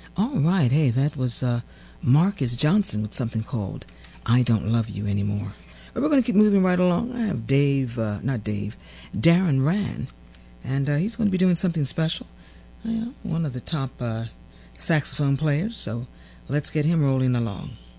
All right, hey, that was Marcus Johnson with something called I Don't Love You Anymore. But we're going to keep moving right along. I have Darren Rand, and he's going to be doing something special. One of the top saxophone players, so let's get him rolling along.